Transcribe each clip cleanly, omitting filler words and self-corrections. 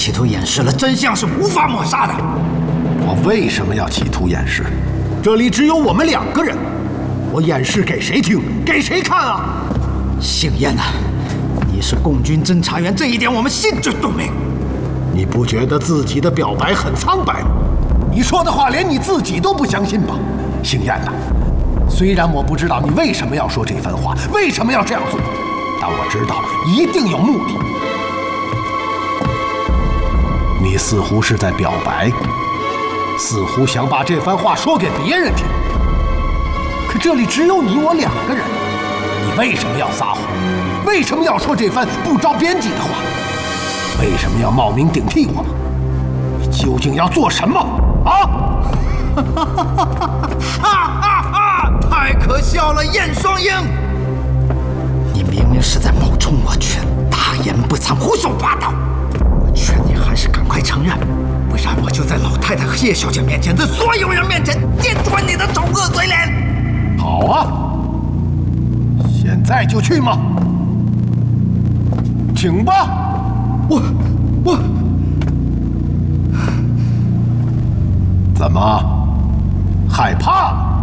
企图掩饰了真相是无法抹杀的。 我为什么要企图掩饰？这里只有我们2个人，我掩饰给谁听？给谁看啊？ 姓燕啊，你是共军侦察员，这一点我们心知肚明。 你不觉得自己的表白很苍白吗？你说的话连你自己都不相信吧？姓燕呐，虽然我不知道你为什么要说这番话，为什么要这样做，但我知道一定有目的。你似乎是在表白，似乎想把这番话说给别人听。可这里只有你我2个人，你为什么要撒谎？为什么要说这番不着边际的话？为什么要冒名顶替我？你究竟要做什么啊？ 太可笑了，燕双鹰！你明明是在冒充我劝，大言不惭，胡说八道。我劝你还是赶快承认，不然我就在老太太和叶小姐面前，在所有人面前揭穿你的丑恶嘴脸。 好啊，现在就去吗？请吧。我怎么害怕了？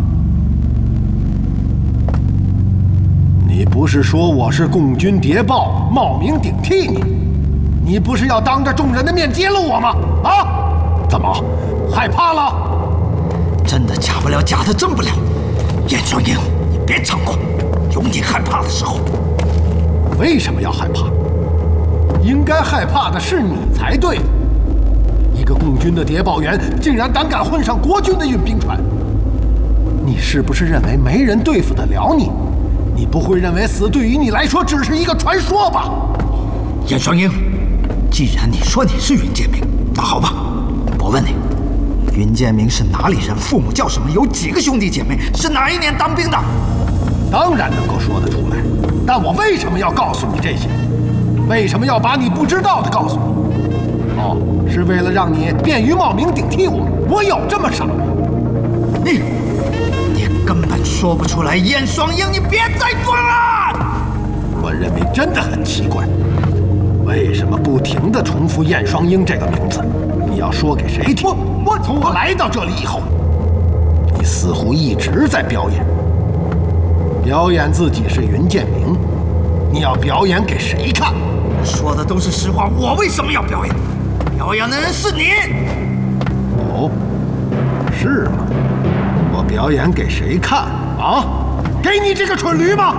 你不是说我是共军谍报，冒名顶替你？你不是要当着众人的面揭露我吗？啊？怎么害怕了？ 真的假不了，假的真不了。燕双鹰，你别猖狂，有你害怕的时候。 为什么要害怕？应该害怕的是你才对。一个共军的谍报员竟然胆敢混上国军的运兵船，你是不是认为没人对付得了你？你不会认为死对于你来说只是一个传说吧？ 燕双鹰，既然你说你是云建明，那好吧，我问你，云建明是哪里人？父母叫什么？有几个兄弟姐妹？是哪一年当兵的？ 当然能够说得出来，但我为什么要告诉你这些？为什么要把你不知道的告诉你？哦，是为了让你便于冒名顶替我？我有这么傻吗？ 你根本说不出来。燕双鹰，你别再装了！ 我认为真的很奇怪，为什么不停地重复燕双鹰这个名字？你要说给谁听？从我来到这里以后，你似乎一直在表演自己是云建明。你要表演给谁看？ 我说的都是实话，我为什么要表演？表演的人是你。 哦，是吗？我表演给谁看啊？给你这个蠢驴吗？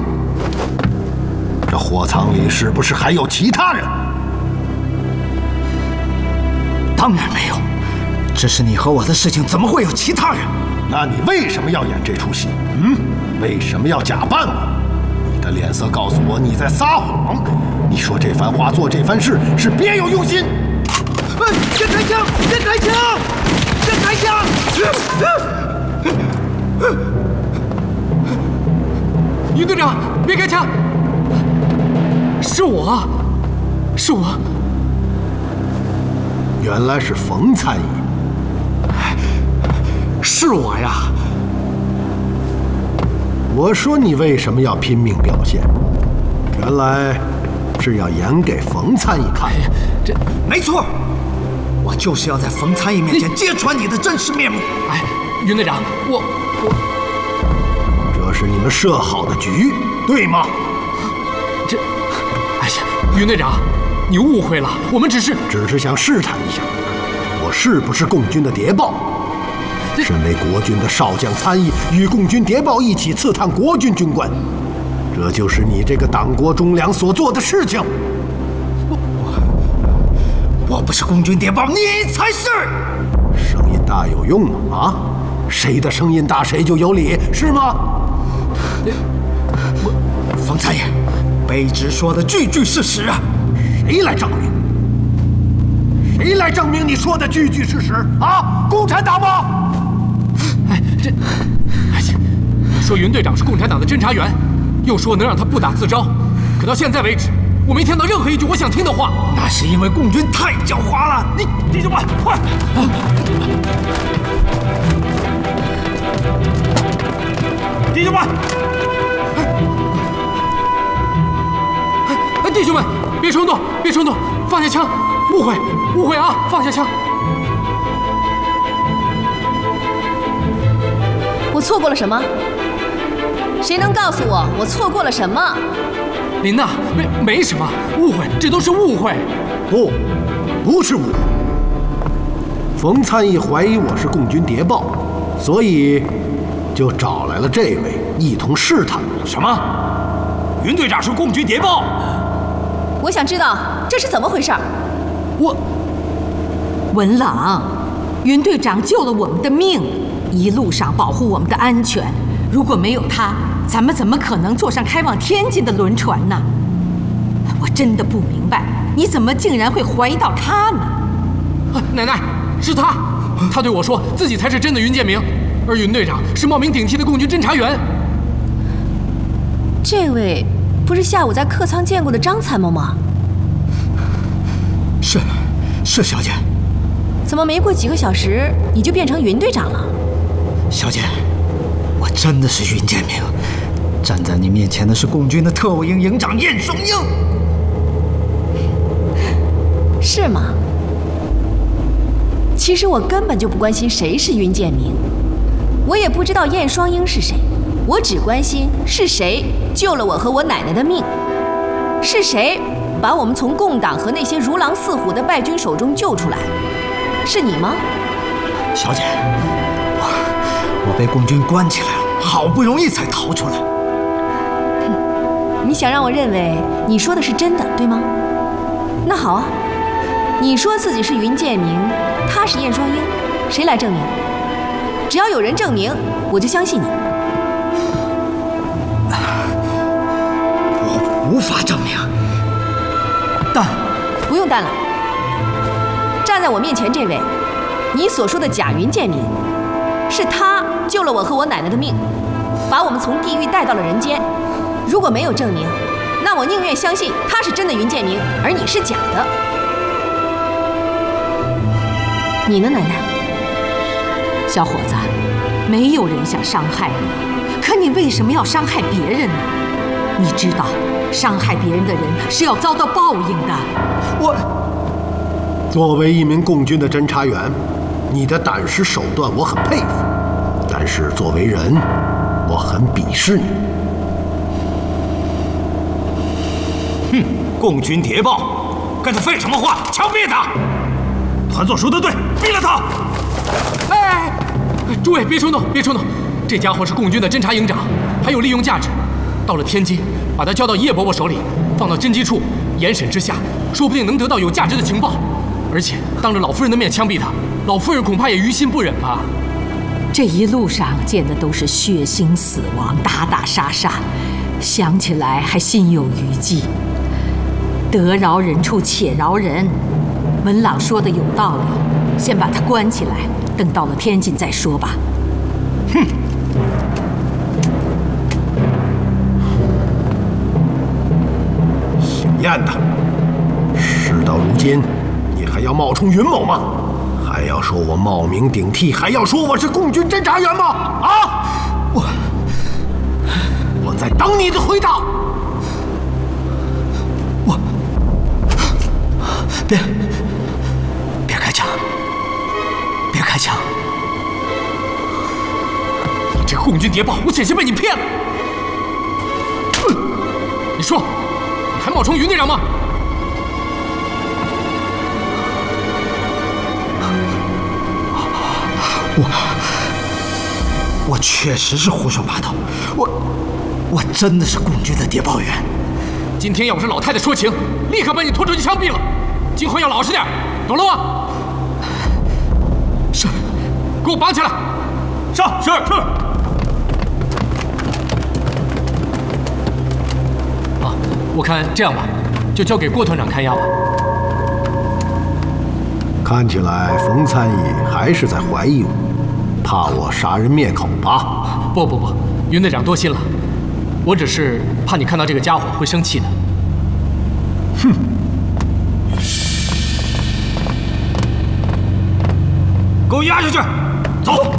这货仓里是不是还有其他人？ 当然没有，这是你和我的事情，怎么会有其他人？ 那你为什么要演这出戏？为什么要假扮我？你的脸色告诉我你在撒谎。你说这番话，做这番事是别有用心。 先开枪！先开枪！先开枪！ 云队长，别开枪！是我。 原来是冯参议。 是我呀！ 我说你为什么要拼命表现？原来是要演给冯参议看。 这没错，我就是要在冯参议面前揭穿你的真实面目。 哎，云队长，我这是你们设好的局，对吗？ 哎呀，云队长，你误会了，我们只是想试探一下，我是不是共军的谍报？身为国军的少将参议，与共军谍报一起刺探国军军官，这就是你这个党国忠良所做的事情。 我不是共军谍报，你才是。 声音大有用吗？啊，谁的声音大谁就有理，是吗？ 冯参议，卑职说的句句是实啊！ 谁来证明？谁来证明你说的句句是实啊？共产党吗？ 说云队长是共产党的侦察员，又说能让他不打自招，可到现在为止，我没听到任何一句我想听的话。 那是因为共军太狡猾了。弟兄们，快！弟兄们， 弟兄们，别冲动，放下枪， 误会啊！放下枪！ 我错过了什么？谁能告诉我错过了什么？ 林娜，没什么误会，这都是误会。 不是误会。冯参议怀疑我是共军谍报，所以就找来了这位一同试探。 什么？云队长是共军谍报？ 我想知道这是怎么回事。 文朗，云队长救了我们的命，一路上保护我们的安全。如果没有他，咱们怎么可能坐上开往天津的轮船呢？我真的不明白，你怎么竟然会怀疑到他呢？ 奶奶，是他，他对我说自己才是真的云建明，而云队长是冒名顶替的共军侦察员。 这位不是下午在客舱见过的张参谋吗？ 是小姐。 怎么没过几个小时你就变成云队长了？ 小姐，我真的是云建明，站在你面前的是共军的特务营营长晏双鹰。 是吗？其实我根本就不关心谁是云建明，我也不知道晏双鹰是谁，我只关心是谁救了我和我奶奶的命，是谁把我们从共党和那些如狼似虎的败军手中救出来？是你吗？ 小姐，我被共军关起来了，好不容易才逃出来。 你想让我认为你说的是真的，对吗？那好啊，你说自己是云建明，他是晏双鹰，谁来证明？只要有人证明，我就相信你。 我无法证明，但不用但了。站在我面前这位，你所说的假云建明，是他救了我和我奶奶的命，把我们从地狱带到了人间。如果没有证明，那我宁愿相信他是真的云建明，而你是假的。你呢，奶奶？ 小伙子，没有人想伤害你，可你为什么要伤害别人呢？你知道，伤害别人的人是要遭到报应的。 作为一名共军的侦察员，你的胆识手段我很佩服，但是作为人，我很鄙视你。 哼，共军谍报，跟他废什么话？枪毙他！团座说得对，毙了他！ 哎，诸位别冲动，别冲动，这家伙是共军的侦察营长，还有利用价值。到了天津，把他交到叶伯伯手里，放到侦缉处严审之下，说不定能得到有价值的情报。而且当着老夫人的面枪毙他，老夫人恐怕也于心不忍吧。 这一路上见的都是血腥死亡，打打杀杀，想起来还心有余悸。得饶人处且饶人，文朗说的有道理，先把他关起来，等到了天津再说吧。 哼！姓晏的，事到如今，你还要冒充云某吗？还要说我冒名顶替，还要说我是共军侦察员吗？啊！我在等你的回答。 别开枪！别开枪！ 你这个共军谍报，我险些被你骗了。你说，你还冒充云队长吗？ 我确实是胡说八道，我真的是共军的谍报员。 今天要不是老太太说情，立刻把你拖出去枪毙了。今后要老实点，懂了吗？ 是， 给我绑起来。 上，是。 啊，我看这样吧，就交给郭团长看押吧。 看起来冯参议还是在怀疑我，怕我杀人灭口吧？ 不，云队长多心了，我只是怕你看到这个家伙会生气的。 哼！ 给我押下去，走。